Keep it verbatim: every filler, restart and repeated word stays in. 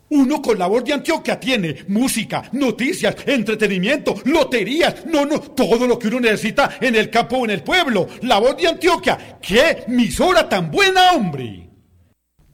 Uno con La Voz de Antioquia tiene música, noticias, entretenimiento, loterías, no, no, todo lo que uno necesita en el campo o en el pueblo. La Voz de Antioquia, ¡qué emisora tan buena, hombre!